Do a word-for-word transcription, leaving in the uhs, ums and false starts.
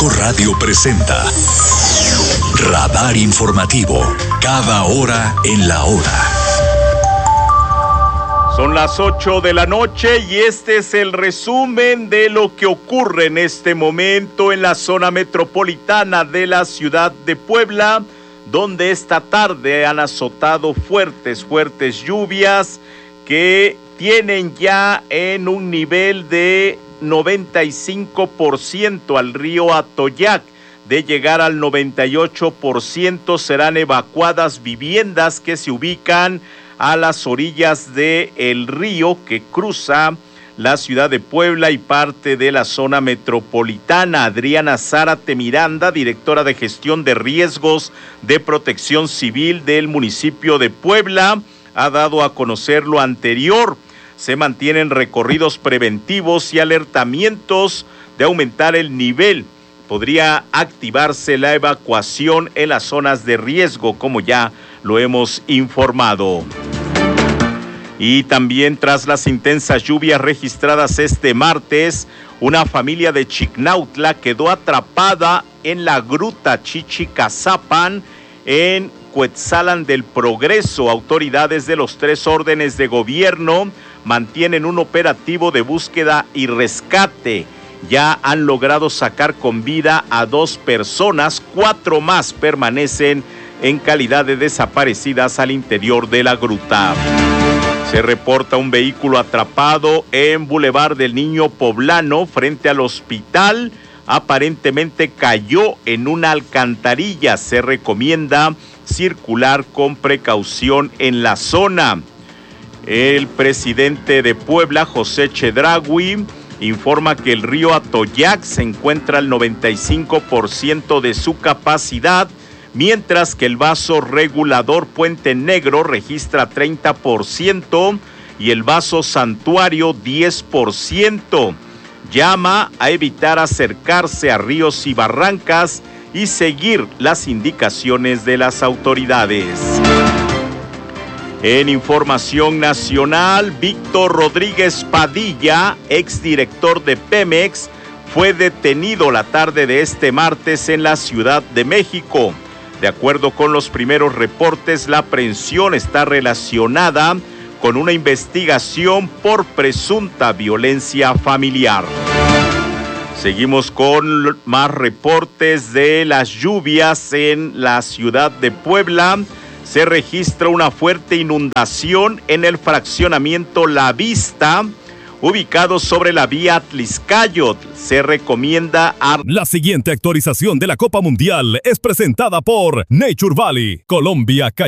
Jalisco Radio presenta Radar Informativo, cada hora en la hora. Son las ocho de la noche y este es el resumen de lo que ocurre en este momento en la zona metropolitana de la ciudad de Puebla, donde esta tarde han azotado fuertes, fuertes lluvias que tienen ya en un nivel de noventa y cinco por ciento al río Atoyac. De llegar al noventa y ocho por ciento serán evacuadas viviendas que se ubican a las orillas del río que cruza la ciudad de Puebla y parte de la zona metropolitana. Adriana Zárate Miranda, directora de gestión de riesgos de protección civil del municipio de Puebla, ha dado a conocer lo anterior. Se mantienen recorridos preventivos y alertamientos de aumentar el nivel. Podría activarse la evacuación en las zonas de riesgo, como ya lo hemos informado. Y también tras las intensas lluvias registradas este martes, una familia de Chignautla quedó atrapada en la gruta Chichicazapan en Cuetzalan del Progreso. Autoridades de los tres órdenes de gobierno mantienen un operativo de búsqueda y rescate. Ya han logrado sacar con vida a dos personas, cuatro más permanecen en calidad de desaparecidas al interior de la gruta. Se reporta un vehículo atrapado en Boulevard del Niño Poblano frente al hospital. Aparentemente cayó en una alcantarilla. Se recomienda circular con precaución en la zona. El presidente de Puebla, José Chedraui, informa que el río Atoyac se encuentra al noventa y cinco por ciento de su capacidad, mientras que el vaso regulador Puente Negro registra treinta por ciento y el vaso Santuario diez por ciento. Llama a evitar acercarse a ríos y barrancas y seguir las indicaciones de las autoridades. En información nacional, Víctor Rodríguez Padilla, exdirector de Pemex, fue detenido la tarde de este martes en la Ciudad de México. De acuerdo con los primeros reportes, la aprehensión está relacionada con una investigación por presunta violencia familiar. Seguimos con más reportes de las lluvias en la ciudad de Puebla. Se registra una fuerte inundación en el fraccionamiento La Vista, ubicado sobre la vía Atlixcayotl. Se recomienda a... La siguiente actualización de la Copa Mundial es presentada por Nature Valley, Colombia.